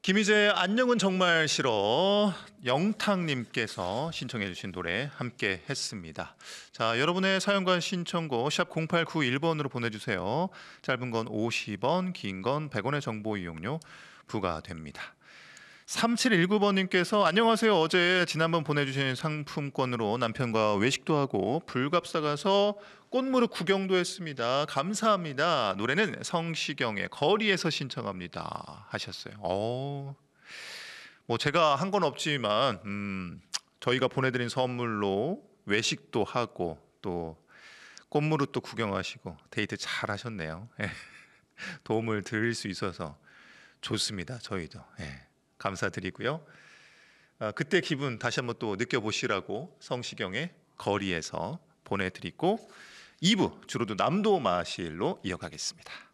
김희재의 안녕은 정말 싫어 영탁님께서 신청해 주신 노래 함께 했습니다. 자, 여러분의 사연과 신청곡 샵 0891번으로 보내주세요. 짧은 건 50원, 긴 건 100원의 정보 이용료 부과됩니다. 3719번님께서 안녕하세요. 어제 지난번 보내주신 상품권으로 남편과 외식도 하고 불갑사 가서 꽃무릇 구경도 했습니다. 감사합니다. 노래는 성시경의 거리에서 신청합니다 하셨어요. 뭐 제가 한 건 없지만 저희가 보내드린 선물로 외식도 하고 또 꽃무릇도 구경하시고 데이트 잘 하셨네요. 도움을 드릴 수 있어서 좋습니다. 저희도 감사드리고요. 그때 기분 다시 한번 또 느껴보시라고 성시경의 거리에서 보내드리고 2부 주로도 남도 마실로 이어가겠습니다.